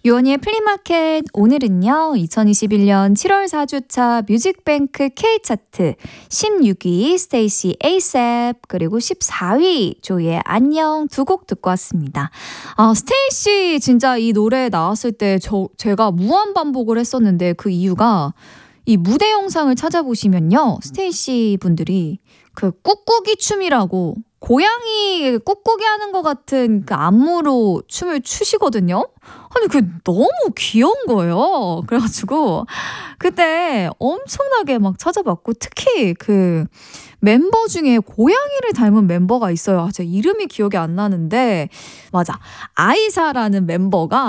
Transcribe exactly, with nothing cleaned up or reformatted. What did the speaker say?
유원이의 플리마켓 오늘은요. 이천이십일 년 칠월 사 주차 뮤직뱅크 K차트 십육 위 스테이시 에이셉 그리고 십사 위 조이의 안녕 두 곡 듣고 왔습니다. 아, 스테이시 진짜 이 노래 나왔을 때 저, 제가 무한 반복을 했었는데 그 이유가 이 무대 영상을 찾아보시면요. 스테이시 분들이 그 꾹꾹이 춤이라고 고양이 꾹꾹이 하는 것 같은 그 안무로 춤을 추시거든요. 아니 그 너무 귀여운 거예요. 그래가지고 그때 엄청나게 막 찾아봤고 특히 그 멤버 중에 고양이를 닮은 멤버가 있어요. 제 이름이 기억이 안 나는데 맞아 아이사라는 멤버가